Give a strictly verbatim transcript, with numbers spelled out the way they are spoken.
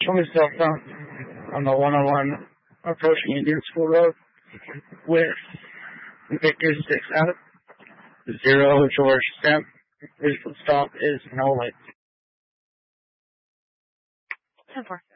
Show me cell phone on the one oh one approaching Indian School Road with Victor six out. Zero George Stamp. Visual stop is no light. ten four.